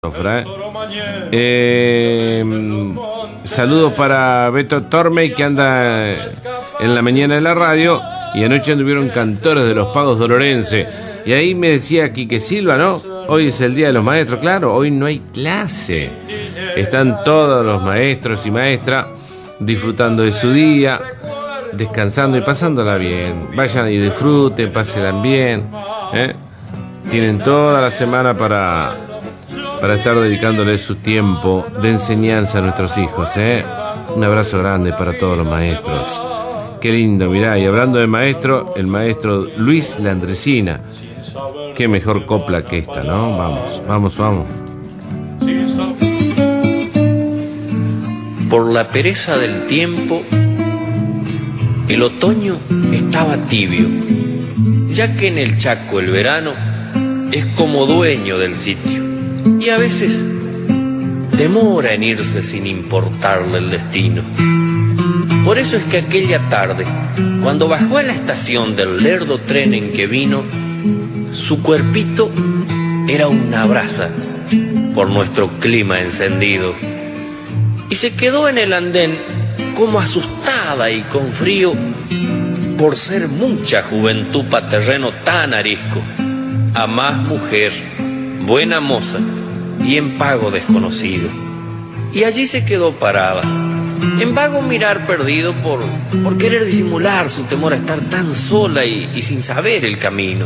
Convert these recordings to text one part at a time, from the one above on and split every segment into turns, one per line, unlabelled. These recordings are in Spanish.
Saludos para Beto Tormey, que anda en la mañana de la radio, y anoche anduvieron cantores de los Pagos Dolorense. Y ahí me decía Quique Silva, ¿no? Hoy es el Día de los Maestros. Claro, hoy no hay clase. Están todos los maestros y maestras disfrutando de su día, descansando y pasándola bien. Vayan y disfruten, pásenla bien, ¿eh? Tienen toda la semana para estar dedicándole su tiempo de enseñanza a nuestros hijos, ¿eh? Un abrazo grande para todos los maestros. Qué lindo, mirá, y hablando de maestro, el maestro Luis Landresina. Qué mejor copla que esta, ¿no? Vamos, vamos, vamos.
Por la pereza del tiempo, el otoño estaba tibio, ya que en el Chaco el verano es como dueño del sitio. Y a veces demora en irse sin importarle el destino. Por eso es que aquella tarde, cuando bajó a la estación del lerdo tren en que vino, su cuerpito era una brasa por nuestro clima encendido. Y se quedó en el andén como asustada y con frío por ser mucha juventud pa' terreno tan arisco. A más mujer, buena moza y en pago desconocido. Y allí se quedó parada, en vago mirar perdido por querer disimular su temor a estar tan sola y sin saber el camino.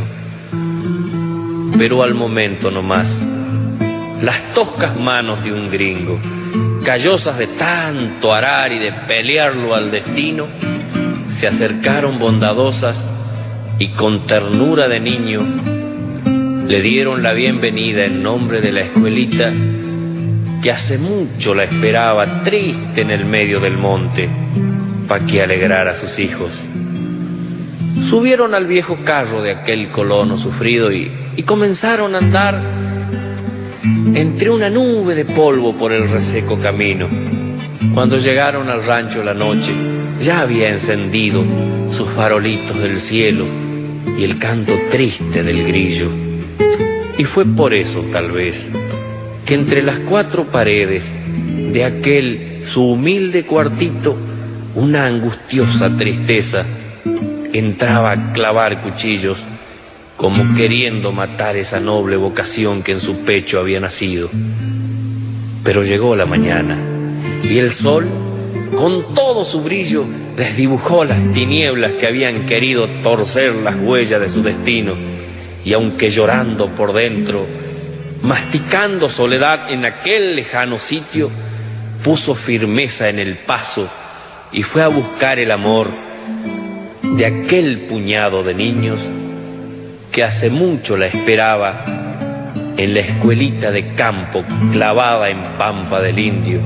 Pero al momento nomás, las toscas manos de un gringo, callosas de tanto arar y de pelearlo al destino, se acercaron bondadosas y con ternura de niño le dieron la bienvenida en nombre de la escuelita que hace mucho la esperaba triste en el medio del monte pa' que alegrara a sus hijos. Subieron al viejo carro de aquel colono sufrido y comenzaron a andar entre una nube de polvo por el reseco camino. Cuando llegaron al rancho la noche, ya había encendido sus farolitos del cielo y el canto triste del grillo. Y fue por eso, tal vez, que entre las cuatro paredes de aquel su humilde cuartito, una angustiosa tristeza entraba a clavar cuchillos, como queriendo matar esa noble vocación que en su pecho había nacido. Pero llegó la mañana, y el sol, con todo su brillo, desdibujó las tinieblas que habían querido torcer las huellas de su destino. Y aunque llorando por dentro, masticando soledad en aquel lejano sitio, puso firmeza en el paso y fue a buscar el amor de aquel puñado de niños que hace mucho la esperaba en la escuelita de campo clavada en Pampa del Indio.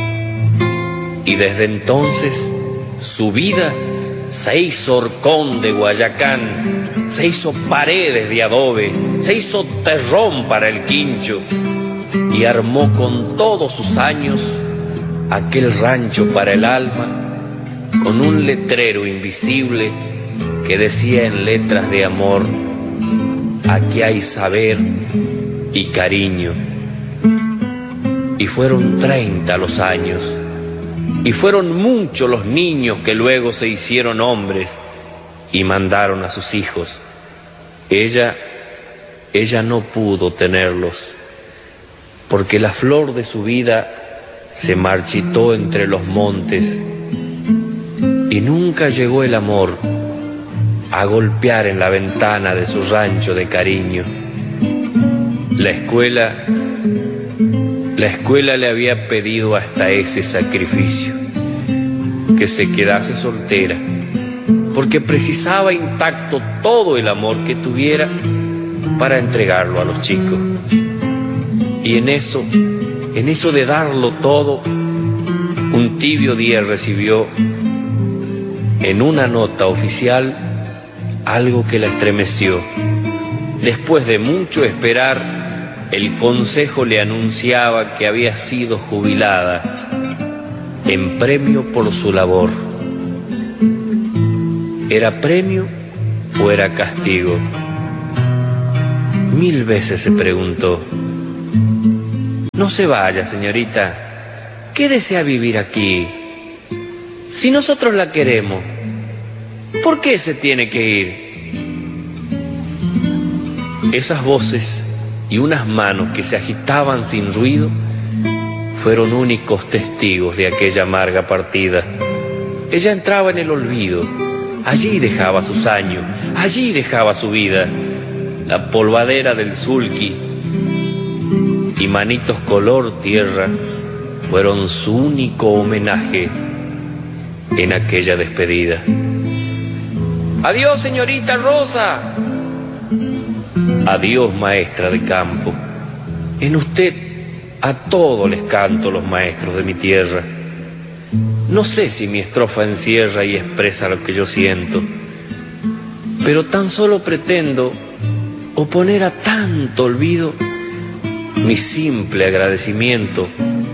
Y desde entonces su vida se hizo horcón de Guayacán, se hizo paredes de adobe, se hizo terrón para el quincho y armó con todos sus años aquel rancho para el alma con un letrero invisible que decía en letras de amor: aquí hay saber y cariño. Y fueron 30 los años, y fueron muchos los niños que luego se hicieron hombres y mandaron a sus hijos. Ella no pudo tenerlos, porque la flor de su vida se marchitó entre los montes y nunca llegó el amor a golpear en la ventana de su rancho de cariño. La escuela le había pedido hasta ese sacrificio, que se quedase soltera, porque precisaba intacto todo el amor que tuviera para entregarlo a los chicos. Y en eso de darlo todo, un tibio día recibió en una nota oficial algo que la estremeció. Después de mucho esperar, el consejo le anunciaba que había sido jubilada en premio por su labor. ¿Era premio o era castigo? 1000 veces se preguntó. No se vaya, señorita. ¿Qué desea vivir aquí? Si nosotros la queremos, ¿por qué se tiene que ir? Esas voces y unas manos que se agitaban sin ruido fueron únicos testigos de aquella amarga partida. Ella entraba en el olvido, allí dejaba sus años, allí dejaba su vida. La polvadera del sulky y manitos color tierra fueron su único homenaje en aquella despedida. Adiós, señorita Rosa. Adiós, maestra de campo. En usted a todos les canto los maestros de mi tierra. No sé si mi estrofa encierra y expresa lo que yo siento, pero tan solo pretendo oponer a tanto olvido mi simple agradecimiento,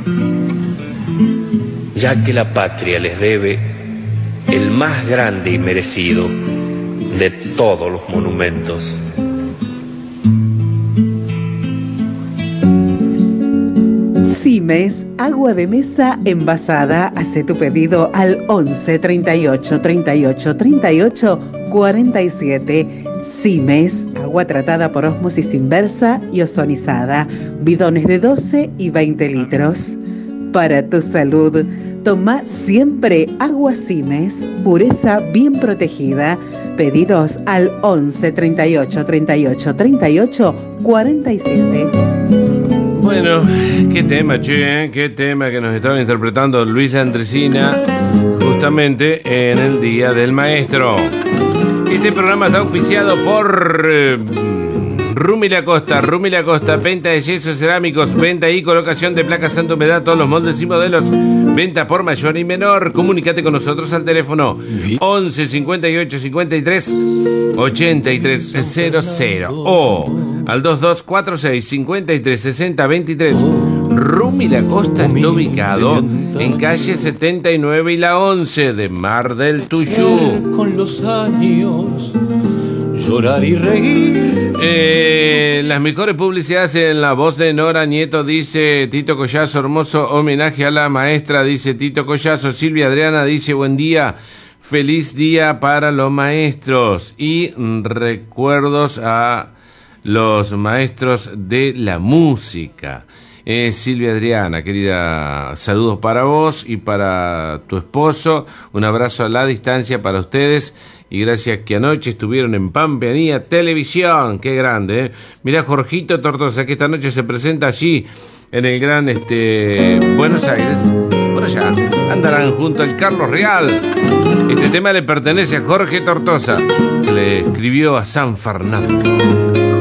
ya que la patria les debe el más grande y merecido de todos los monumentos.
Simes, agua de mesa envasada. Hace tu pedido al 11 38 38 38 47. Simes, agua tratada por ósmosis inversa y ozonizada. Bidones de 12 y 20 litros. Para tu salud, toma siempre agua Simes, pureza bien protegida. Pedidos al 11 38 38 38 47.
Bueno, qué tema, che, qué tema que nos estaba interpretando Luis Landresina justamente en el Día del Maestro. Este programa está auspiciado por Rumi La Costa, venta de yesos cerámicos, venta y colocación de placas antihumedad, todos los moldes y modelos, venta por mayor y menor. Comunícate con nosotros al teléfono 11 58 53 83 00 o al 2246 53 60 23. Rumi La Costa está ubicado en calle 79 y la 11 de Mar del Tuyú.
Con los años llorar y reír.
Las mejores publicidades en la voz de Nora Nieto, dice Tito Collazo. Hermoso homenaje a la maestra, dice Tito Collazo. Silvia Adriana dice buen día, feliz día para los maestros y recuerdos a los maestros de la música. Silvia Adriana, querida, saludos para vos y para tu esposo, un abrazo a la distancia para ustedes y gracias que anoche estuvieron en Pampeanía Televisión, qué grande, ¿eh? Mirá, Jorgito Tortosa, que esta noche se presenta allí en el gran Buenos Aires, por allá, andarán junto al Carlos Real. Este tema le pertenece a Jorge Tortosa, que le escribió a San Fernando.